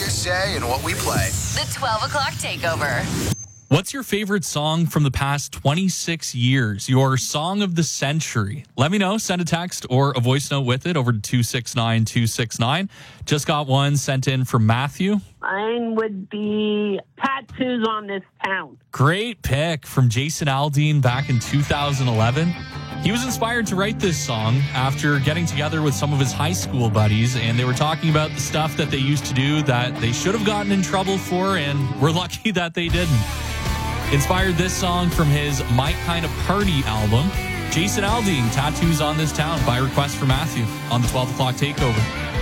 say and what we play. The 12 o'clock takeover. What's your favorite song from the past 26 years? Your song of the century? Let me know. Send a text or a voice note with it over to 269-269. Just got one sent in from Matthew. Mine would be Tattoos on This Town. Great pick from Jason Aldean back in 2011. He was inspired to write this song after getting together with some of his high school buddies, and they were talking about the stuff that they used to do that they should have gotten in trouble for, and we're lucky that they didn't. Inspired this song from his My Kind of Party album. Jason Aldean, Tattoos on This Town, by request for Matthew on the 12 o'clock takeover.